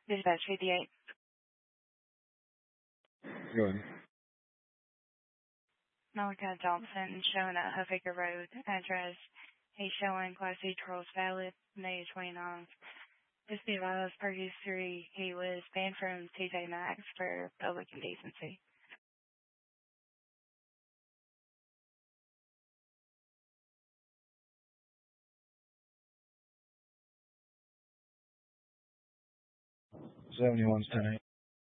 Dispatch 58. Go ahead. Malachi Johnson showing at Huffaker Road. Address, he's showing Class C Charles Valid, May 29th. Just be advised, per history, he was banned from TJ Maxx for public indecency. $71.10.